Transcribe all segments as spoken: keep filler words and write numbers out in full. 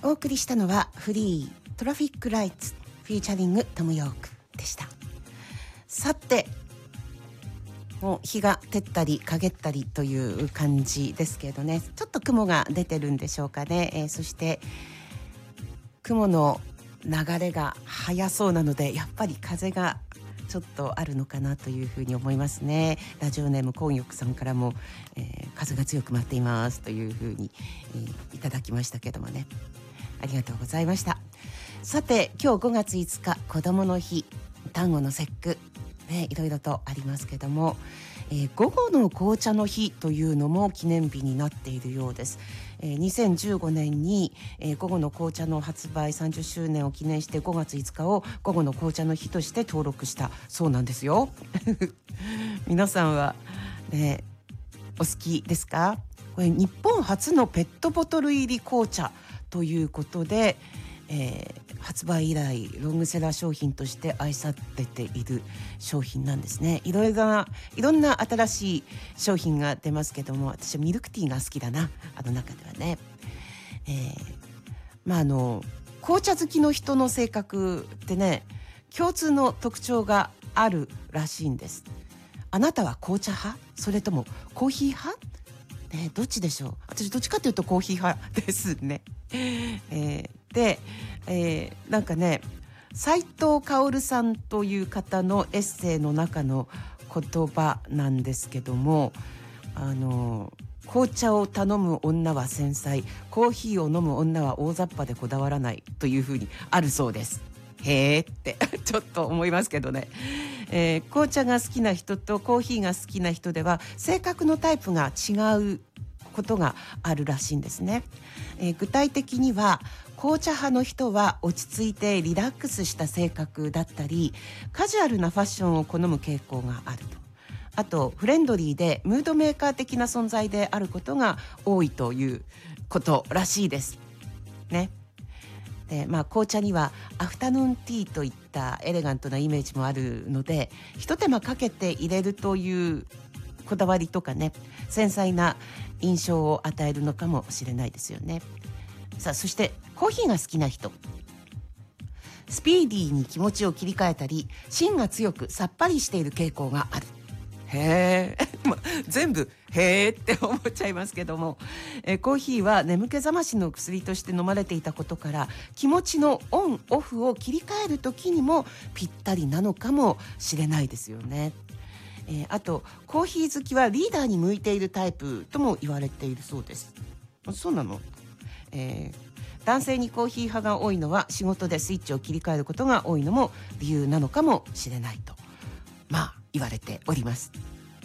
お送りしたのはフリートラフィックライツフィーチャリングトム・ヨークでした。さて、もう日が照ったり陰ったりという感じですけどね、ちょっと雲が出てるんでしょうかね、えー、そして雲の流れが速そうなので、やっぱり風がちょっとあるのかなというふうに思いますね。ラジオネームコンヨクさんからも、えー、風が強く舞っていますというふうに、えー、いただきましたけどもね、ありがとうございました。さて、今日ごがついつか子どもの日、端午の節句、ね、いろいろとありますけども、えー、午後の紅茶の日というのも記念日になっているようです。えー、にせんじゅうごねんに、えー、午後の紅茶の発売さんじゅっしゅうねんを記念してごがついつかを午後の紅茶の日として登録したそうなんですよ。皆さんは、ね、お好きですか？これ日本初のペットボトル入り紅茶ということで、えー、発売以来ロングセラー商品として愛されている商品なんですね。いろいろないろんな新しい商品が出ますけども、私はミルクティーが好きだな、あの中ではね。えー、まああの紅茶好きの人の性格ってね、共通の特徴があるらしいんです。あなたは紅茶派？それともコーヒー派？ね、どっちでしょう？私どっちかというとコーヒー派ですね。えー、で、えー、なんかね、斉藤薫さんという方のエッセイの中の言葉なんですけども、あの紅茶を頼む女は繊細、コーヒーを飲む女は大雑把でこだわらないというふうにあるそうです。へーってちょっと思いますけどね。えー、紅茶が好きな人とコーヒーが好きな人では性格のタイプが違うことがあるらしいんですね。えー、具体的には紅茶派の人は落ち着いてリラックスした性格だったり、カジュアルなファッションを好む傾向があると。あとフレンドリーでムードメーカー的な存在であることが多いということらしいですね。で、まあ、紅茶にはアフタヌーンティーといったエレガントなイメージもあるので、一手間かけて入れるというこだわりとかね、繊細な印象を与えるのかもしれないですよね。さあ、そしてコーヒーが好きな人、スピーディーに気持ちを切り替えたり、芯が強くさっぱりしている傾向がある。へー、ま、全部へーって思っちゃいますけども、えコーヒーは眠気覚ましの薬として飲まれていたことから、気持ちのオンオフを切り替える時にもぴったりなのかもしれないですよね。えー、あとコーヒー好きはリーダーに向いているタイプとも言われているそうです。そうなの？えー、男性にコーヒー派が多いのは仕事でスイッチを切り替えることが多いのも理由なのかもしれないと、まあ言われております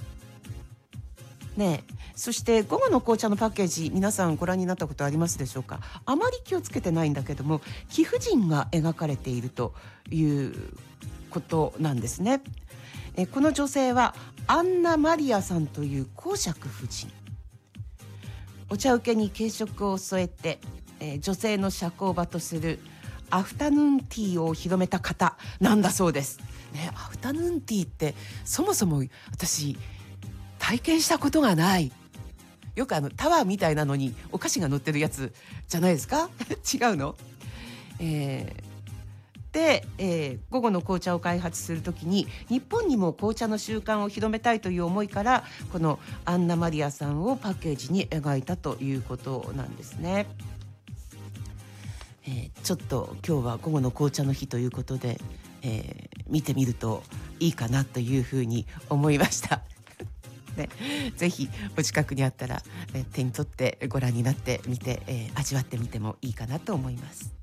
ね。え、そして午後の紅茶のパッケージ、皆さんご覧になったことありますでしょうか？あまり気をつけてないんだけども、貴婦人が描かれているということなんですね。えこの女性はアンナ・マリアさんという公爵夫人。お茶受けに軽食を添えて、えー、女性の社交場とするアフタヌーンティーを広めた方なんだそうです、ね。アフタヌーンティーってそもそも私体験したことがない。よくあのタワーみたいなのにお菓子が乗ってるやつじゃないですか？違うの？えーで、えー、午後の紅茶を開発するときに日本にも紅茶の習慣を広めたいという思いから、このアンナ・マリアさんをパッケージに描いたということなんですね。えー、ちょっと今日は午後の紅茶の日ということで、えー、見てみるといいかなというふうに思いましたね、ぜひお近くにあったら、えー、手に取ってご覧になってみて、えー、味わってみてもいいかなと思います。